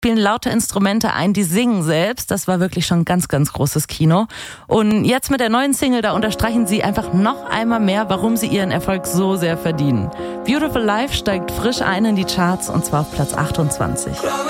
spielen laute Instrumente ein, die singen selbst. Das war wirklich schon ganz, ganz großes Kino. Und jetzt mit der neuen Single, da unterstreichen sie einfach noch einmal mehr, warum sie ihren Erfolg so sehr verdienen. Beautiful Life steigt frisch ein in die Charts und zwar auf Platz 28.